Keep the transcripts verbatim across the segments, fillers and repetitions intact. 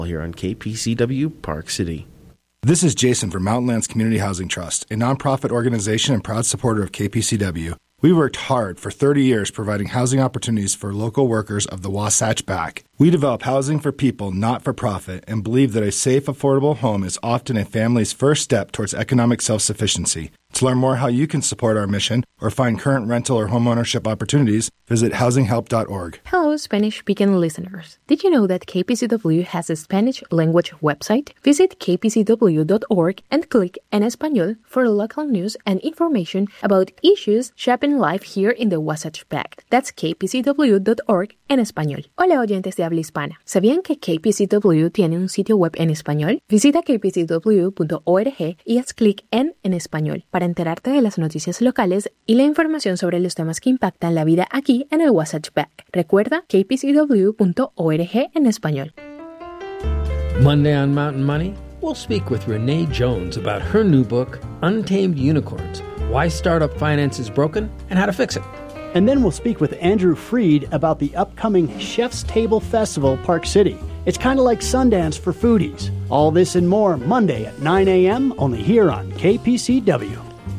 here on K P C W Park City. This is Jason from Mountainlands Community Housing Trust, a nonprofit organization and proud supporter of K P C W. We worked hard for thirty years providing housing opportunities for local workers of the Wasatch Back. We develop housing for people, not for profit, and believe that a safe, affordable home is often a family's first step towards economic self-sufficiency. To learn more how you can support our mission or find current rental or homeownership opportunities, visit housing help dot org. Hello, Spanish-speaking listeners. Did you know that K P C W has a Spanish language website? Visit k p c w dot org and click En Español for local news and information about issues shaping life here in the Wasatch Back. That's k p c w dot org en español. Hola, oyentes de habla hispana. ¿Sabían que K P C W tiene un sitio web en español? Visita k p c w punto org y haz clic en En Español para enterarte de las noticias locales y la información sobre los temas que impactan la vida aquí en el Wasatch Back. Recuerda k p c w punto org en español. Monday on Mountain Money, we'll speak with Renee Jones about her new book, Untamed Unicorns, Why Startup Finance is Broken and How to Fix It. And then we'll speak with Andrew Freed about the upcoming Chef's Table Festival, Park City. It's kind of like Sundance for foodies. All this and more Monday at nine a.m. only here on K P C W.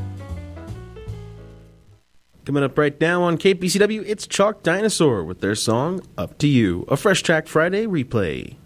Coming up right now on K P C W, it's Chalk Dinosaur with their song Up to You, a Fresh Track Friday replay.